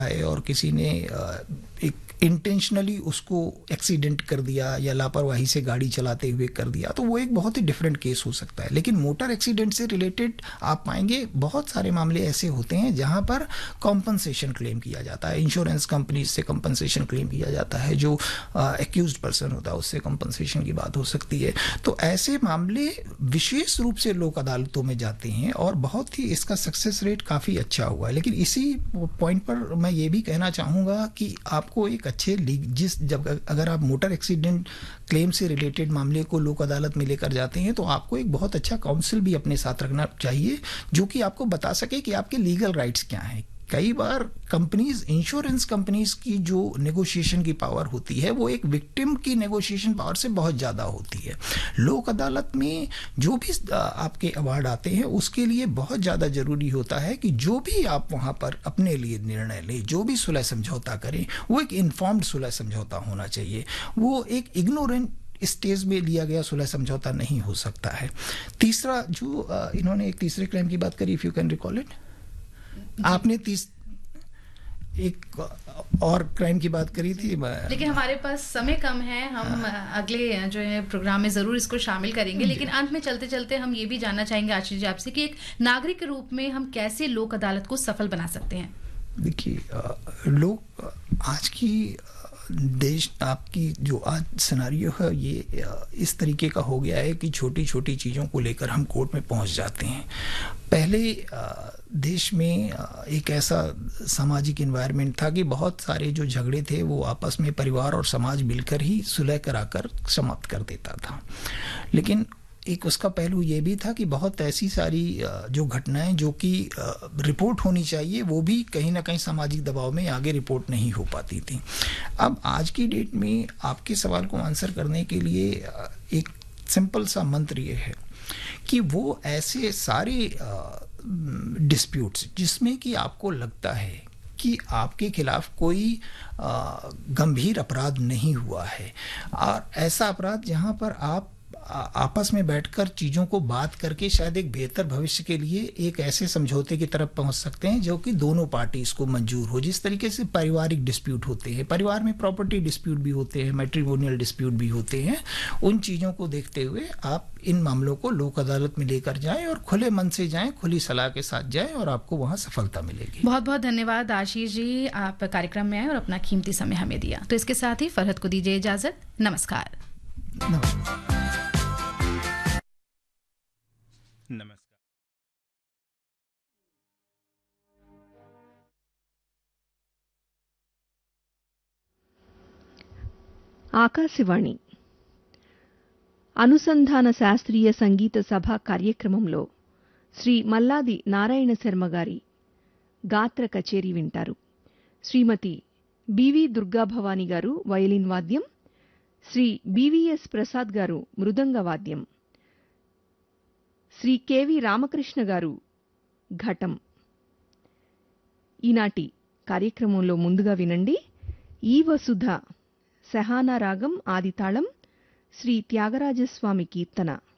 है और किसी ने एक इंटेंशनली उसको एक्सीडेंट कर दिया या लापरवाही से गाड़ी चलाते हुए कर दिया, तो वो एक बहुत ही डिफरेंट केस हो सकता है। लेकिन मोटर एक्सीडेंट से रिलेटेड आप पाएंगे बहुत सारे मामले ऐसे होते हैं जहां पर कॉम्पनसेशन क्लेम किया जाता है, इंश्योरेंस कंपनी से कॉम्पनसेशन क्लेम किया जाता है, जो एक्यूज्ड पर्सन होता है उससे कॉम्पनसेशन की बात हो सकती है। तो ऐसे मामले विशेष रूप से लोक अदालतों में जाते हैं और बहुत ही इसका सक्सेस रेट काफ़ी अच्छा हुआ है। लेकिन इसी पॉइंट पर मैं ये भी कहना चाहूँगा कि आपको एक अच्छे जब अगर आप मोटर एक्सीडेंट क्लेम से रिलेटेड मामले को लोक अदालत में लेकर जाते हैं तो आपको एक बहुत अच्छा काउंसिल भी अपने साथ रखना चाहिए जो कि आपको बता सके कि आपके लीगल राइट्स क्या हैं। कई बार कंपनीज, इंश्योरेंस कंपनीज की जो नेगोशिएशन की पावर होती है वो एक विक्टिम की नेगोशिएशन पावर से बहुत ज़्यादा होती है। लोक अदालत में जो भी आपके अवार्ड आते हैं उसके लिए बहुत ज़्यादा ज़रूरी होता है कि जो भी आप वहाँ पर अपने लिए निर्णय लें, जो भी सुलह समझौता करें, वो एक इन्फॉर्म्ड सुलह समझौता होना चाहिए। वो एक इग्नोरेंट स्टेज में लिया गया सुलह समझौता नहीं हो सकता है। तीसरा जो इन्होंने एक तीसरे क्लेम की बात करी, if you can recall it, आपने एक और क्राइम की बात करी थी। लेकिन हमारे पास समय कम है, हम अगले जो है प्रोग्राम में जरूर इसको शामिल करेंगे। लेकिन अंत में चलते चलते हम ये भी जानना चाहेंगे आशीष जी आपसे कि एक नागरिक के रूप में हम कैसे लोक अदालत को सफल बना सकते हैं। देखिए, लोग आज की देश, आपकी जो आज सिनारियो है ये इस तरीके का हो गया है कि छोटी छोटी चीज़ों को लेकर हम कोर्ट में पहुंच जाते हैं। पहले देश में एक ऐसा सामाजिक एनवायरनमेंट था कि बहुत सारे जो झगड़े थे वो आपस में परिवार और समाज मिलकर ही सुलह कराकर समाप्त कर देता था। लेकिन एक उसका पहलू ये भी था कि बहुत ऐसी सारी जो घटनाएं जो कि रिपोर्ट होनी चाहिए वो भी कहीं ना कहीं सामाजिक दबाव में आगे रिपोर्ट नहीं हो पाती थी। अब आज की डेट में आपके सवाल को आंसर करने के लिए एक सिंपल सा मंत्र ये है कि वो ऐसे सारे डिस्प्यूट्स जिसमें कि आपको लगता है कि आपके खिलाफ कोई गंभीर अपराध नहीं हुआ है, और ऐसा अपराध जहां पर आप आपस में बैठकर चीज़ों को बात करके शायद एक बेहतर भविष्य के लिए एक ऐसे समझौते की तरफ पहुंच सकते हैं जो कि दोनों पार्टीज को मंजूर हो। जिस तरीके से पारिवारिक डिस्प्यूट होते हैं, परिवार में प्रॉपर्टी डिस्प्यूट भी होते हैं, मैट्रिमोनियल डिस्प्यूट भी होते हैं, उन चीज़ों को देखते हुए आप इन मामलों को लोक अदालत में लेकर जाएं और खुले मन से जाएं, खुली सलाह के साथ जाएं और आपको वहां सफलता मिलेगी। बहुत बहुत धन्यवाद आशीष जी, आप कार्यक्रम में आए और अपना कीमती समय हमें दिया। तो इसके साथ ही फरहत को दीजिए इजाजत। नमस्कार। ఆకాశవాణి అనుసంధాన శాస్త్రీయ సంగీత సభ కార్యక్రమంలో శ్రీ మల్లాది నారాయణ శర్మ గారి గాత్ర కచేరీ వింటారు. శ్రీమతి బివి దుర్గాభవాని గారు వయలిన్ వాద్యం, శ్రీ బివిఎస్ ప్రసాద్ గారు మృదంగ వాద్యం, శ్రీ కెవి రామకృష్ణ గారు ఘటం. ఈనాటి కార్యక్రమంలో ముందుగా వినండి ఈ వసుధ సహానా రాగం ఆదితాళం శ్రీ త్యాగరాజస్వామి కీర్తన.